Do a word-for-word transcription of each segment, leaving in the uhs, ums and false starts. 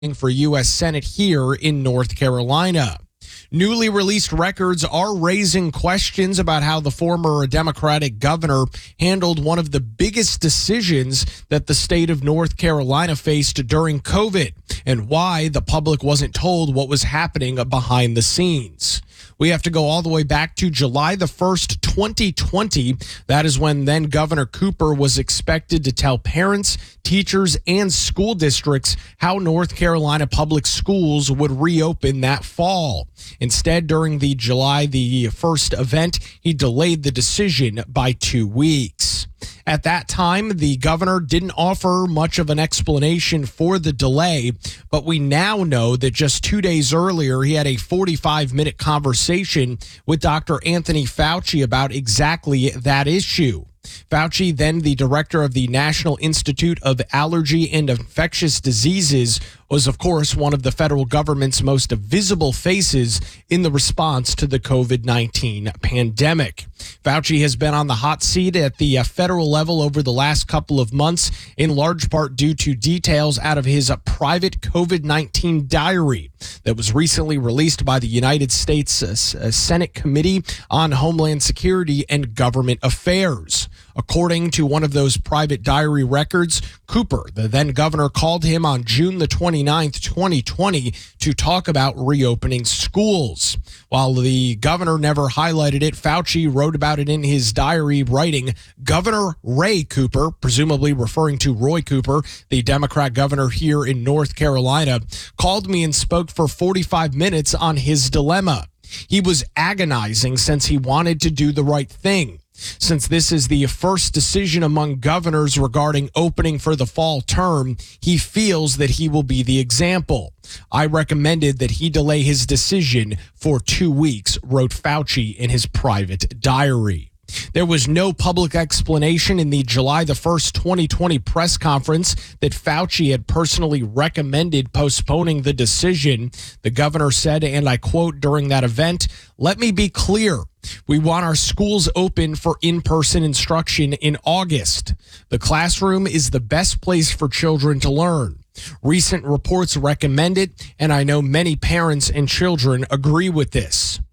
for U S Senate here in North Carolina. Newly released records are raising questions about how the former Democratic governor handled one of the biggest decisions that the state of North Carolina faced during COVID and why the public wasn't told what was happening behind the scenes. We have to go all the way back to July the first, twenty twenty. That is when then Governor Cooper was expected to tell parents, teachers, and school districts how North Carolina public schools would reopen that fall. Instead, during the July the first event, he delayed the decision by two weeks. At that time, the governor didn't offer much of an explanation for the delay, but we now know that just two days earlier, he had a forty-five minute conversation with Doctor Anthony Fauci about exactly that issue. Fauci, then the director of the National Institute of Allergy and Infectious Diseases, was, of course, one of the federal government's most visible faces in the response to the COVID nineteen pandemic. Fauci has been on the hot seat at the federal level over the last couple of months, in large part due to details out of his private COVID nineteen diary that was recently released by the United States Senate Committee on Homeland Security and Government Affairs. According to one of those private diary records, Cooper, the then governor, called him on June the twenty-ninth, twenty twenty, to talk about reopening schools. While the governor never highlighted it, Fauci wrote about it in his diary, writing, "Governor Ray Cooper," presumably referring to Roy Cooper, the Democrat governor here in North Carolina, called me and spoke for forty-five minutes on his dilemma. He was agonizing since he wanted to do the right thing. Since this is the first decision among governors regarding opening for the fall term, he feels that he will be the example. I recommended that he delay his decision for two weeks, wrote Fauci in his private diary. There was no public explanation in the July the first, twenty twenty press conference that Fauci had personally recommended postponing the decision. The governor said, and I quote during that event, "Let me be clear. We want our schools open for in-person instruction in August. The classroom is the best place for children to learn. Recent reports recommend it, and I know many parents and children agree with this.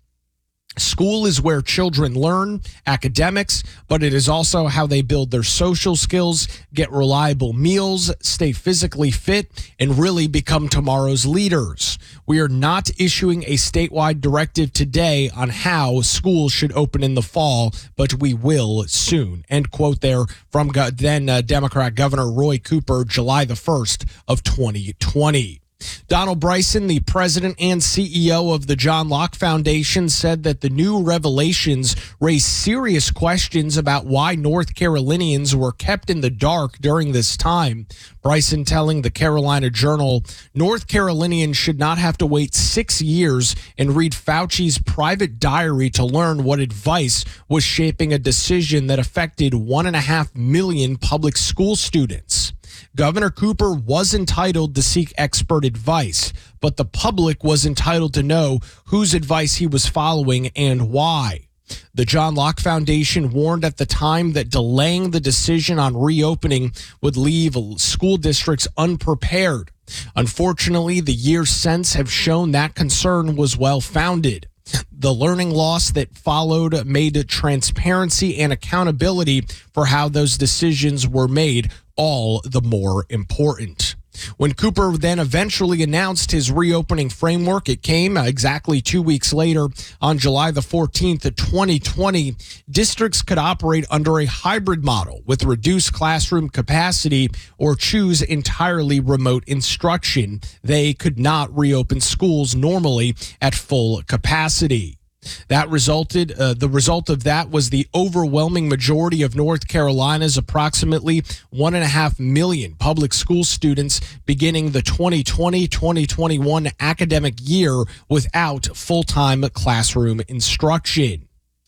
School is where children learn academics, but it is also how they build their social skills, get reliable meals, stay physically fit, and really become tomorrow's leaders. We are not issuing a statewide directive today on how schools should open in the fall, but we will soon." End quote there from then uh, Democrat Governor Roy Cooper, July the first of twenty twenty. Donald Bryson, the president and C E O of the John Locke Foundation, said that the new revelations raise serious questions about why North Carolinians were kept in the dark during this time. Bryson telling the Carolina Journal, "North Carolinians should not have to wait six years and read Fauci's private diary to learn what advice was shaping a decision that affected one and a half million public school students. Governor Cooper was entitled to seek expert advice, but the public was entitled to know whose advice he was following and why." The John Locke Foundation warned at the time that delaying the decision on reopening would leave school districts unprepared. Unfortunately, the years since have shown that concern was well-founded. The learning loss that followed made transparency and accountability for how those decisions were made all the more important. When Cooper then eventually announced his reopening framework, it came exactly two weeks later on July the fourteenth, twenty twenty. Districts could operate under a hybrid model with reduced classroom capacity or choose entirely remote instruction. They could not reopen schools normally at full capacity. That resulted, uh, the result of that was the overwhelming majority of North Carolina's approximately one and a half million public school students beginning the twenty twenty twenty twenty-one academic year without full-time classroom instruction.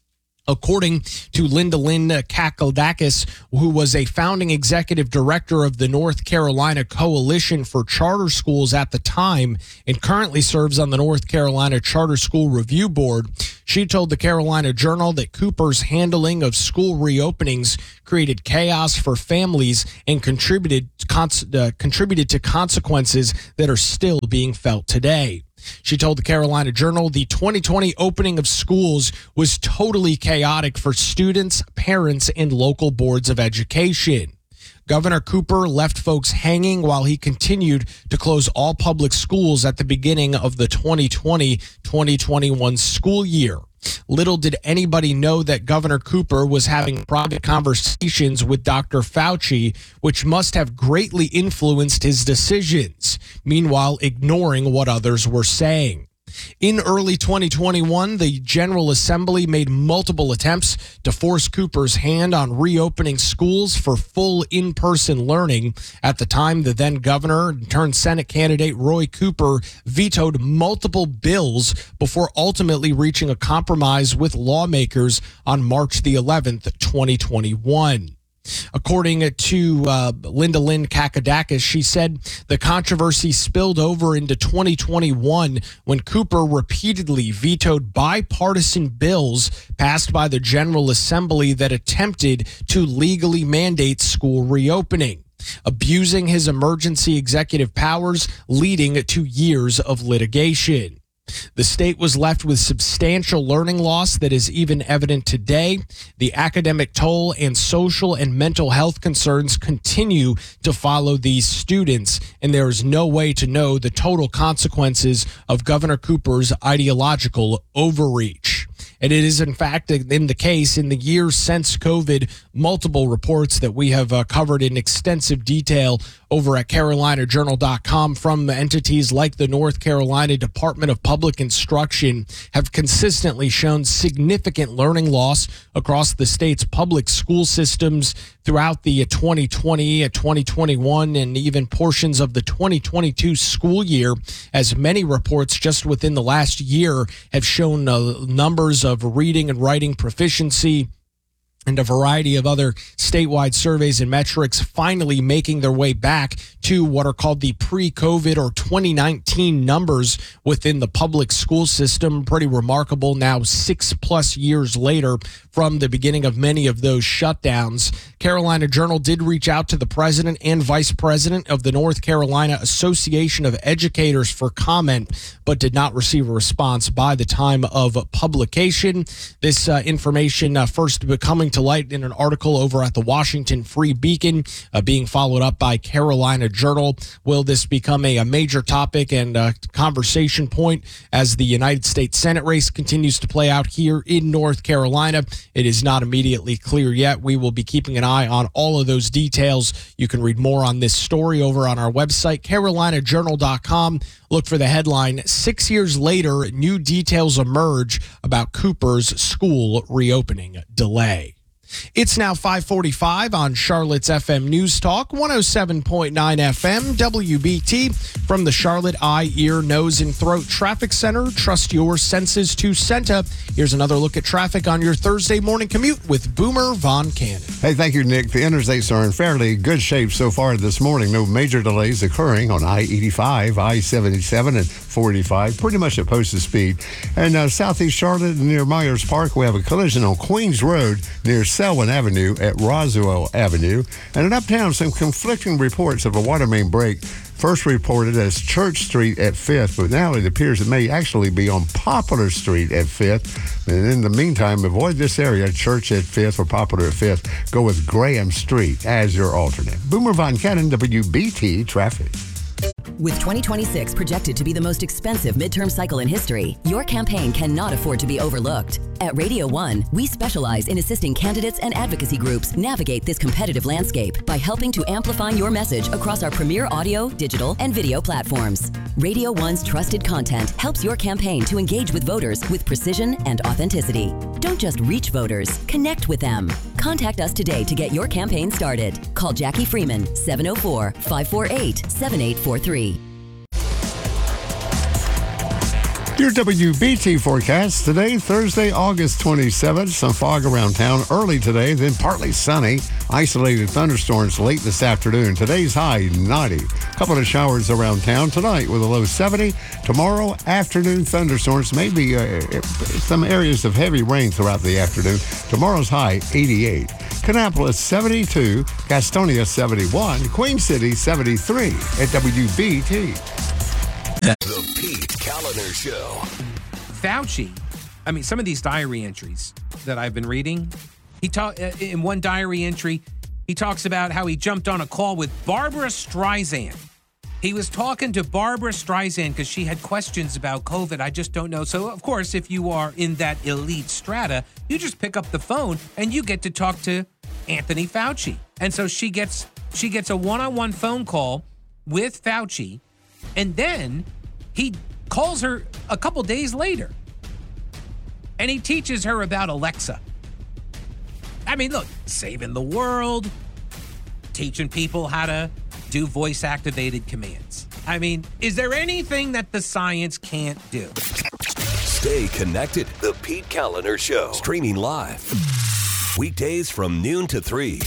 According to Linda Lynn Kakaldakis, who was a founding executive director of the North Carolina Coalition for Charter Schools at the time and currently serves on the North Carolina Charter School Review Board, she told the Carolina Journal that Cooper's handling of school reopenings created chaos for families and contributed, uh, contributed to consequences that are still being felt today. She told the Carolina Journal the twenty twenty opening of schools was totally chaotic for students, parents, and local boards of education. Governor Cooper left folks hanging while he continued to close all public schools at the beginning of the twenty twenty twenty twenty-one school year. Little did anybody know that Governor Cooper was having private conversations with Doctor Fauci, which must have greatly influenced his decisions, meanwhile ignoring what others were saying. In early twenty twenty-one, the General Assembly made multiple attempts to force Cooper's hand on reopening schools for full in-person learning. At the time, the then governor turned Senate candidate Roy Cooper vetoed multiple bills before ultimately reaching a compromise with lawmakers on March the eleventh, twenty twenty-one. According to uh, Linda Lynn Kakadakis, she said the controversy spilled over into twenty twenty-one when Cooper repeatedly vetoed bipartisan bills passed by the General Assembly that attempted to legally mandate school reopening, abusing his emergency executive powers, leading to years of litigation. The state was left with substantial learning loss that is even evident today. The academic toll and social and mental health concerns continue to follow these students, and there is no way to know the total consequences of Governor Cooper's ideological overreach. And it is, in fact, in the case in the years since COVID, multiple reports that we have uh, covered in extensive detail over at Carolina Journal dot com from entities like the North Carolina Department of Public Instruction have consistently shown significant learning loss across the state's public school systems throughout the twenty twenty, twenty twenty-one, and even portions of the twenty twenty-two school year, as many reports just within the last year have shown uh, numbers of reading and writing proficiency and a variety of other statewide surveys and metrics finally making their way back to what are called the pre-COVID or twenty nineteen numbers within the public school system. Pretty remarkable now, six plus years later from the beginning of many of those shutdowns. Carolina Journal did reach out to the president and vice president of the North Carolina Association of Educators for comment, but did not receive a response by the time of publication. This uh, information uh, first coming to light in an article over at the Washington Free Beacon, uh, being followed up by Carolina Journal. Will this become a, a major topic and a conversation point as the United States Senate race continues to play out here in North Carolina? It is not immediately clear yet. We will be keeping an eye on all of those details. You can read more on this story over on our website, Carolina Journal dot com. Look for the headline, Six Years Later, New Details Emerge About Cooper's School Reopening Delay. It's now five forty-five on Charlotte's F M News Talk, one oh seven point nine F M, W B T, from the Charlotte Eye, Ear, Nose, and Throat Traffic Center. Trust your senses to Senta. Here's another look at traffic on your Thursday morning commute with Boomer Von Cannon. Hey, thank you, Nick. The interstates are in fairly good shape so far this morning. No major delays occurring on I eighty-five, I seventy-seven, and forty-five, pretty much at posted speed. And uh, southeast Charlotte near Myers Park, we have a collision on Queens Road near Selwyn Avenue at Roswell Avenue. And in uptown, some conflicting reports of a water main break. First reported as Church Street at fifth, but now it appears it may actually be on Poplar Street at fifth. And in the meantime, avoid this area, Church at fifth or Poplar at fifth. Go with Graham Street as your alternate. Boomer Von Cannon, W B T Traffic. With twenty twenty-six projected to be the most expensive midterm cycle in history, your campaign cannot afford to be overlooked. At Radio One, we specialize in assisting candidates and advocacy groups navigate this competitive landscape by helping to amplify your message across our premier audio, digital, and video platforms. Radio One's trusted content helps your campaign to engage with voters with precision and authenticity. Don't just reach voters, connect with them. Contact us today to get your campaign started. Call Jackie Freeman, seven oh four, five four eight, seven eight four three. Your W B T forecast today, Thursday, August twenty-seventh. Some fog around town early today, then partly sunny. Isolated thunderstorms late this afternoon. Today's high ninety. Couple of showers around town tonight with a low seventy. Tomorrow, afternoon thunderstorms, maybe uh, some areas of heavy rain throughout the afternoon. Tomorrow's high eighty-eight. Kannapolis seventy-two. Gastonia seventy-one. Queen City seventy-three at W B T. The Pete Kaliner Show. Fauci, I mean, some of these diary entries that I've been reading, he ta- in one diary entry, he talks about how he jumped on a call with Barbara Streisand. He was talking to Barbara Streisand because she had questions about COVID. I just don't know. So, of course, if you are in that elite strata, you just pick up the phone and you get to talk to Anthony Fauci. And so she gets she gets a one-on-one phone call with Fauci, and then he calls her a couple days later, and he teaches her about Alexa. I mean, look, saving the world, teaching people how to do voice-activated commands. I mean, is there anything that the science can't do? Stay connected. The Pete Kaliner Show. Streaming live. Weekdays from noon to three.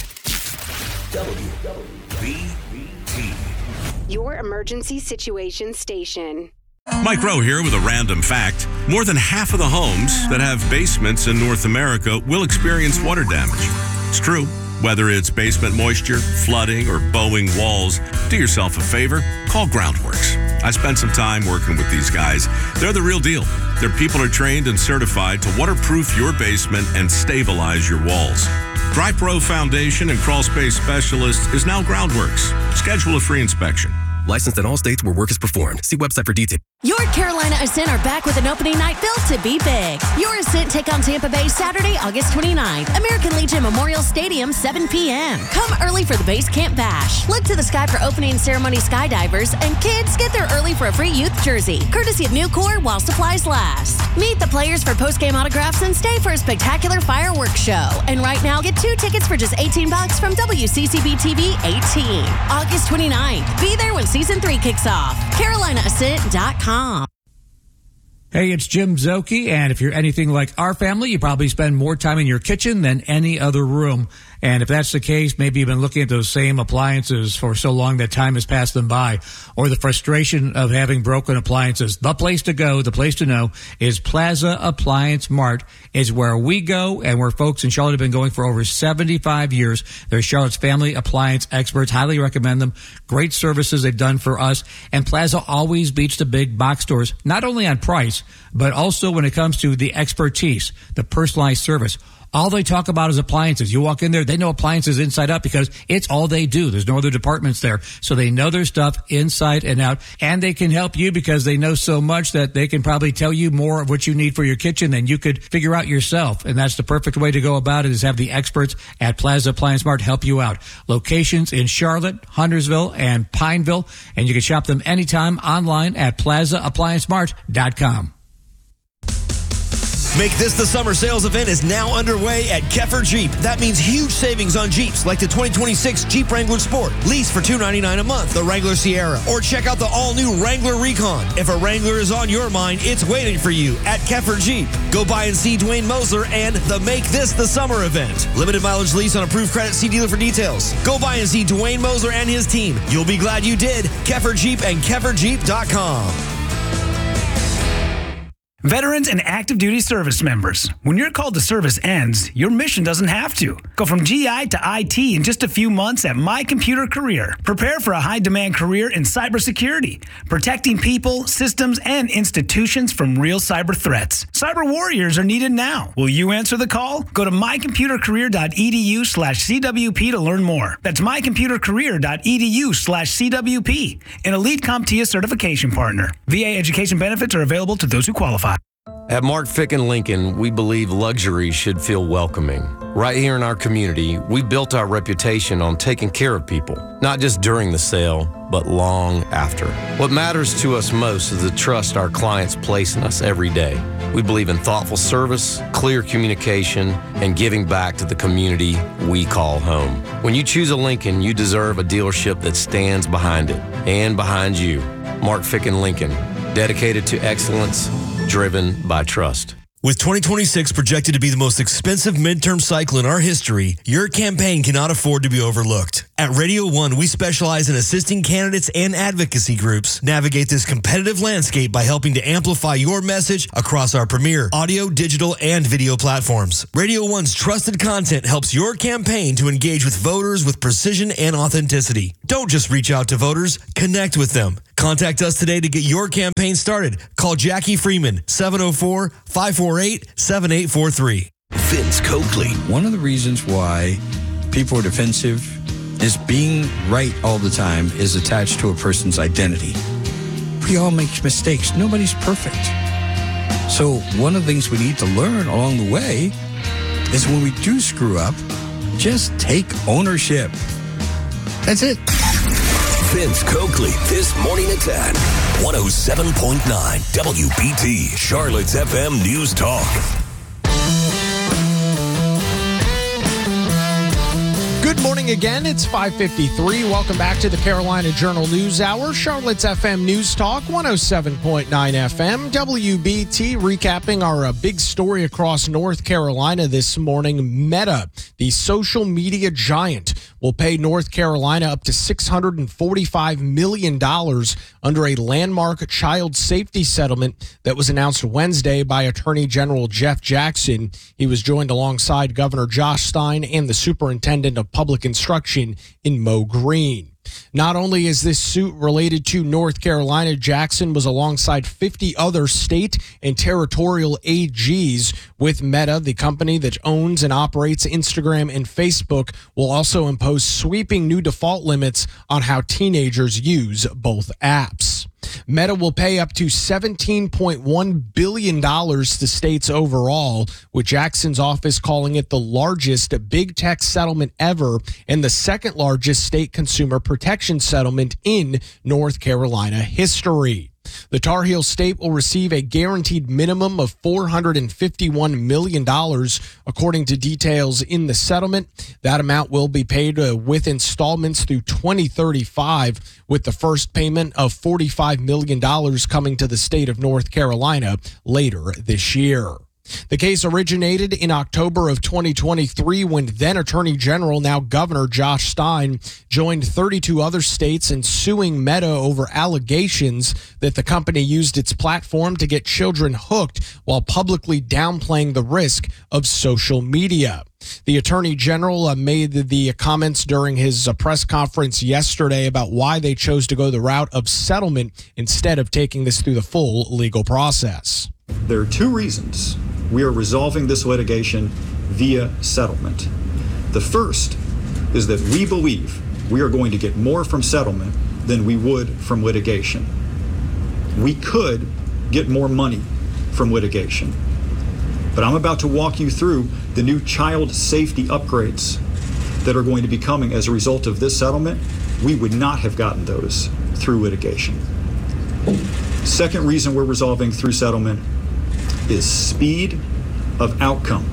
W B T. Your emergency situation station. Mike Rowe here with a random fact. More than half of the homes that have basements in North America will experience water damage. It's true. Whether it's basement moisture, flooding, or bowing walls, do yourself a favor, call Groundworks. I spent some time working with these guys. They're the real deal. Their people are trained and certified to waterproof your basement and stabilize your walls. Dry Pro Foundation and Crawl Space Specialist is now Groundworks. Schedule a free inspection. Licensed in all states where work is performed. See website for details. Your Carolina Ascent are back with an opening night built to be big. Your Ascent take on Tampa Bay Saturday, August twenty-ninth. American Legion Memorial Stadium, seven p.m. Come early for the Base Camp Bash. Look to the sky for opening ceremony skydivers, and kids get there early for a free youth jersey, courtesy of Nucor while supplies last. Meet the players for post-game autographs and stay for a spectacular fireworks show. And right now, get two tickets for just eighteen bucks from W C C B T V eighteen. August twenty-ninth. Be there when season three kicks off. Carolina Ascent dot com. Hey, it's Jim Zoki, and if you're anything like our family, you probably spend more time in your kitchen than any other room. And if that's the case, maybe you've been looking at those same appliances for so long that time has passed them by, or the frustration of having broken appliances. The place to go, the place to know is Plaza Appliance Mart is where we go, and where folks in Charlotte have been going for over seventy-five years. They're Charlotte's family appliance experts. Highly recommend them. Great services they've done for us. And Plaza always beats the big box stores, not only on price, but also when it comes to the expertise, the personalized service. All they talk about is appliances. You walk in there, they know appliances inside out because it's all they do. There's no other departments there. So they know their stuff inside and out. And they can help you because they know so much that they can probably tell you more of what you need for your kitchen than you could figure out yourself. And that's the perfect way to go about it, is have the experts at Plaza Appliance Mart help you out. Locations in Charlotte, Huntersville, and Pineville. And you can shop them anytime online at plaza appliance mart dot com. Make This the Summer sales event is now underway at Keffer Jeep. That means huge savings on Jeeps like the twenty twenty-six Jeep Wrangler Sport. Lease for two hundred ninety-nine dollars a month, the Wrangler Sierra, or check out the all-new Wrangler Recon. If a Wrangler is on your mind, it's waiting for you at Keffer Jeep. Go by and see Dwayne Mosler and the Make This the Summer event. Limited mileage lease on approved credit. See dealer for details. Go by and see Dwayne Mosler and his team. You'll be glad you did. Keffer Jeep and keffer jeep dot com. Veterans and active duty service members, when your call to service ends, your mission doesn't have to. Go from G I to I T in just a few months at My Computer Career. Prepare for a high-demand career in cybersecurity, protecting people, systems, and institutions from real cyber threats. Cyber warriors are needed now. Will you answer the call? Go to my computer career dot e d u slash c w p to learn more. That's my computer career dot e d u slash c w p, an elite CompTIA certification partner. V A education benefits are available to those who qualify. At Mark Ficken Lincoln, we believe luxury should feel welcoming. Right here in our community, we built our reputation on taking care of people, not just during the sale, but long after. What matters to us most is the trust our clients place in us every day. We believe in thoughtful service, clear communication, and giving back to the community we call home. When you choose a Lincoln, you deserve a dealership that stands behind it and behind you. Mark Ficken Lincoln, dedicated to excellence, driven by trust. With twenty twenty-six projected to be the most expensive midterm cycle in our history, your campaign cannot afford to be overlooked. At Radio One, we specialize in assisting candidates and advocacy groups navigate this competitive landscape by helping to amplify your message across our premier audio, digital, and video platforms. Radio One's trusted content helps your campaign to engage with voters with precision and authenticity. Don't just reach out to voters, connect with them. Contact us today to get your campaign started. Call Jackie Freeman, seven oh four, five four eight, seven eight four three. Vince Coakley. One of the reasons why people are defensive is being right all the time is attached to a person's identity. We all make mistakes. Nobody's perfect. So one of the things we need to learn along the way is when we do screw up, just take ownership. That's it. Vince Coakley, this morning at ten, one oh seven point nine W B T, Charlotte's F M News Talk. Good morning again. It's five fifty-three. Welcome back to the Carolina Journal News Hour. Charlotte's F M News Talk, one oh seven point nine F M. W B T recapping our uh, big story across North Carolina this morning. Meta, the social media giant, will pay North Carolina up to six hundred forty-five million dollars under a landmark child safety settlement that was announced Wednesday by Attorney General Jeff Jackson. He was joined alongside Governor Josh Stein and the Superintendent of Public Instruction in Mo Green. Not only is this suit related to North Carolina, Jackson was alongside fifty other state and territorial A Gs. With Meta, the company that owns and operates Instagram and Facebook, will also impose sweeping new default limits on how teenagers use both apps. Meta will pay up to seventeen point one billion dollars to states overall, with Jackson's office calling it the largest big tech settlement ever and the second largest state consumer protection settlement in North Carolina history. The Tar Heel state will receive a guaranteed minimum of four hundred fifty-one million dollars, according to details in the settlement. That amount will be paid uh, with installments through twenty thirty-five, with the first payment of forty-five million dollars coming to the state of North Carolina later this year. The case originated in October of twenty twenty-three when then Attorney General, now Governor Josh Stein, joined thirty-two other states in suing Meta over allegations that the company used its platform to get children hooked while publicly downplaying the risk of social media. The Attorney General uh, made the, the comments during his uh, press conference yesterday about why they chose to go the route of settlement instead of taking this through the full legal process. There are two reasons we are resolving this litigation via settlement. The first is that we believe we are going to get more from settlement than we would from litigation. We could get more money from litigation, but I'm about to walk you through the new child safety upgrades that are going to be coming as a result of this settlement. We would not have gotten those through litigation. Second reason we're resolving through settlement is speed of outcome.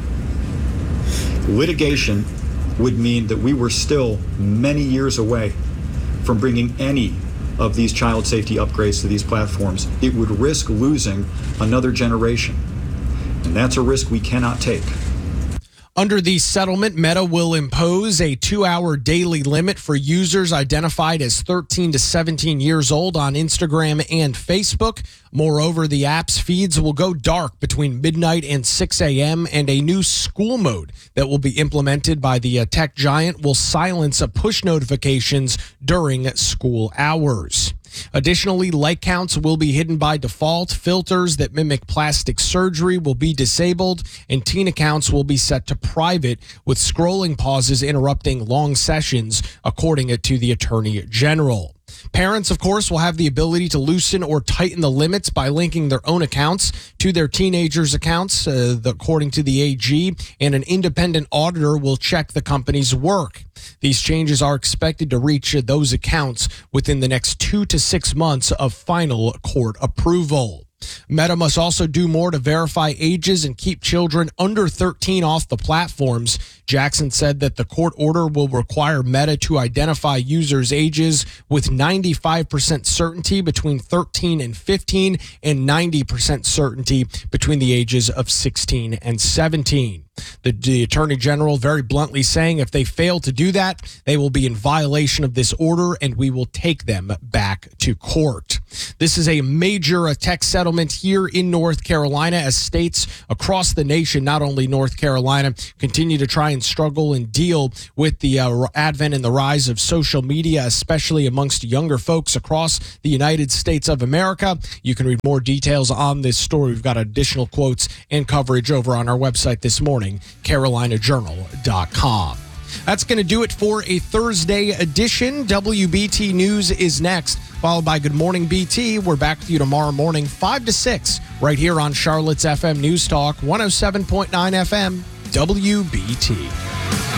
Litigation would mean that we were still many years away from bringing any of these child safety upgrades to these platforms. It would risk losing another generation, and that's a risk we cannot take. Under the settlement, Meta will impose a two-hour daily limit for users identified as thirteen to seventeen years old on Instagram and Facebook. Moreover, the app's feeds will go dark between midnight and six a.m., and a new school mode that will be implemented by the tech giant will silence push notifications during school hours. Additionally, like counts will be hidden by default, filters that mimic plastic surgery will be disabled, and teen accounts will be set to private, with scrolling pauses interrupting long sessions, according to the Attorney General. Parents, of course, will have the ability to loosen or tighten the limits by linking their own accounts to their teenagers' accounts, uh, the, according to the A G, and an independent auditor will check the company's work. These changes are expected to reach those accounts within the next two to six months of final court approval. Meta must also do more to verify ages and keep children under thirteen off the platforms. Jackson said that the court order will require Meta to identify users' ages with ninety-five percent certainty between thirteen and fifteen and ninety percent certainty between the ages of sixteen and seventeen. The, the Attorney General very bluntly saying if they fail to do that, they will be in violation of this order and we will take them back to court. This is a major uh, tech settlement here in North Carolina as states across the nation, not only North Carolina, continue to try and struggle and deal with the uh, advent and the rise of social media, especially amongst younger folks across the United States of America. You can read more details on this story. We've got additional quotes and coverage over on our website this morning, carolina journal dot com. That's going to do it for a Thursday edition. W B T News is next, followed by Good Morning B T. We're back with you tomorrow morning, five to six, right here on Charlotte's F M News Talk, one oh seven point nine F M, W B T.